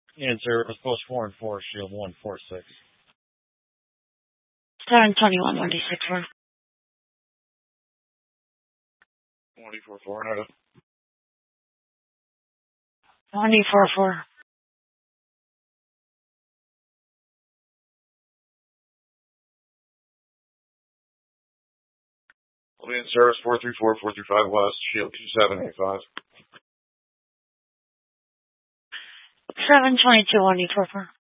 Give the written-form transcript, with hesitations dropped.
In service, post 4 and 4, shield 146. 721, 1D64. 1D44, noted. 1D44. Will be in service 434, 435 West, shield 2785. 722, 1D44.